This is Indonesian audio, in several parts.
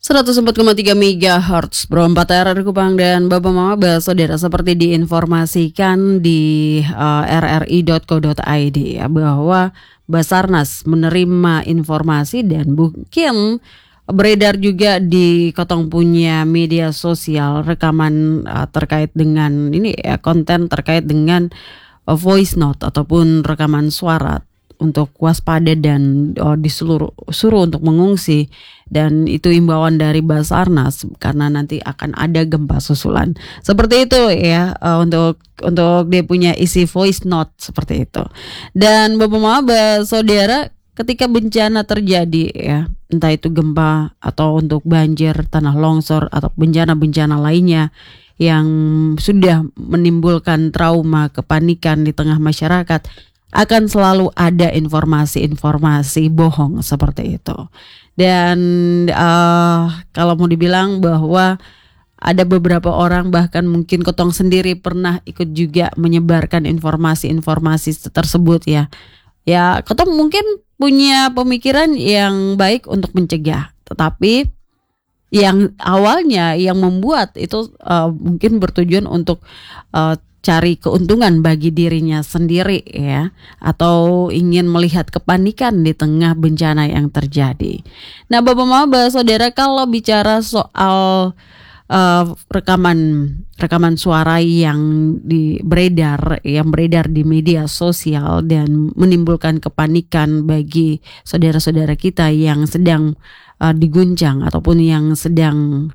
104,3 MHz Bro 4 RRI Kupang dan Bapak Mama Saudara, seperti diinformasikan di rri.co.id ya, bahwa Basarnas menerima informasi dan mungkin beredar juga di Kotong punya media sosial rekaman terkait dengan ini ya, konten terkait dengan voice note ataupun rekaman suara untuk waspada dan suruh untuk mengungsi, dan itu imbauan dari Basarnas karena nanti akan ada gempa susulan seperti itu ya, untuk dia punya isi voice note seperti itu. Dan Bapak Mama Saudara, ketika bencana terjadi ya, entah itu gempa atau untuk banjir, tanah longsor atau bencana-bencana lainnya yang sudah menimbulkan trauma, kepanikan di tengah masyarakat, akan selalu ada informasi-informasi bohong seperti itu. Dan kalau mau dibilang bahwa ada beberapa orang, bahkan mungkin Kotong sendiri pernah ikut juga menyebarkan informasi-informasi tersebut ya. Ya, Kotong mungkin punya pemikiran yang baik untuk mencegah, tetapi yang awalnya yang membuat itu mungkin bertujuan untuk cari keuntungan bagi dirinya sendiri ya, atau ingin melihat kepanikan di tengah bencana yang terjadi. Nah, Bapak Mama Saudara, kalau bicara soal rekaman suara yang beredar di media sosial dan menimbulkan kepanikan bagi saudara-saudara kita yang sedang diguncang ataupun yang sedang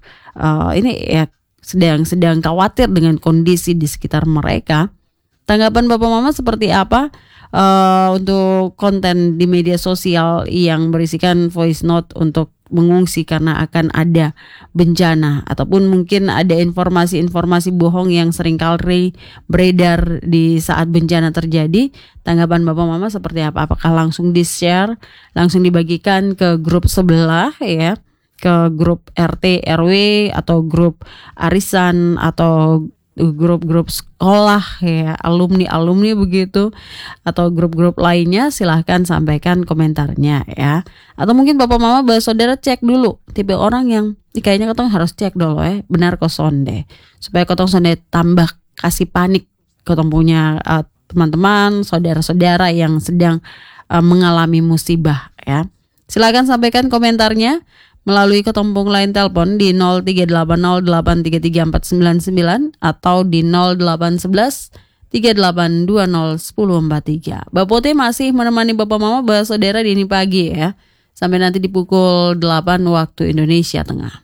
sedang khawatir dengan kondisi di sekitar mereka. Tanggapan Bapak Mama seperti apa untuk konten di media sosial yang berisikan voice note untuk mengungsi karena akan ada bencana, ataupun mungkin ada informasi-informasi bohong yang seringkali beredar di saat bencana terjadi? Tanggapan Bapak Mama seperti apa? Apakah langsung di-share, langsung dibagikan ke grup sebelah ya, ke grup RT RW atau grup arisan atau grup-grup sekolah ya, alumni begitu, atau grup-grup lainnya? Silahkan sampaikan komentarnya ya. Atau mungkin Bapak Mama Saudara cek dulu, tipe orang yang kayaknya Kotong harus cek dulu ya, benar sonde, supaya Kotong sonde tambah kasih panik Kotong punya teman-teman, saudara-saudara yang sedang mengalami musibah ya. Silahkan sampaikan komentarnya melalui ketumpung line telepon di 0380833499 atau di 0811 38201043. Bapak Pote masih menemani Bapak Mama Saudara di ini pagi ya, sampai nanti di pukul 8 waktu Indonesia Tengah.